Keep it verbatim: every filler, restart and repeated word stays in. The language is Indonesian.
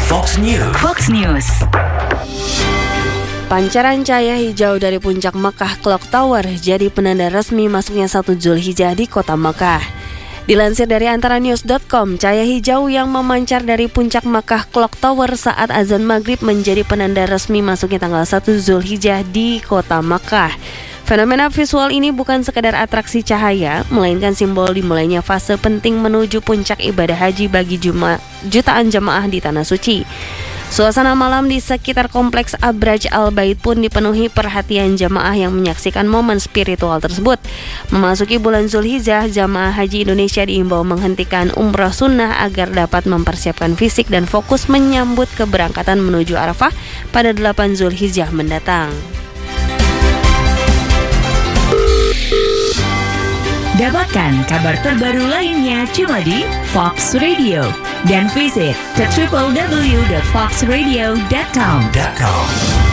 Fox News. Fox News. Pancaran cahaya hijau dari puncak Mekah Clock Tower jadi penanda resmi masuknya satu Zulhijjah di kota Mekah. Dilansir dari antara news dot com, cahaya hijau yang memancar dari puncak Mekah Clock Tower saat azan maghrib menjadi penanda resmi masuknya tanggal satu Zulhijjah di kota Mekah. Fenomena visual ini bukan sekedar atraksi cahaya, melainkan simbol dimulainya fase penting menuju puncak ibadah haji bagi juma- jutaan jemaah di Tanah Suci. Suasana malam di sekitar kompleks Abraj Al-Bait pun dipenuhi perhatian jemaah yang menyaksikan momen spiritual tersebut. Memasuki bulan Zulhijjah, jemaah haji Indonesia diimbau menghentikan umrah sunnah agar dapat mempersiapkan fisik dan fokus menyambut keberangkatan menuju Arafah pada delapan Zulhijjah mendatang. Dapatkan kabar terbaru lainnya cuma di Fox Radio dan visit ke w w w dot fox radio dot com.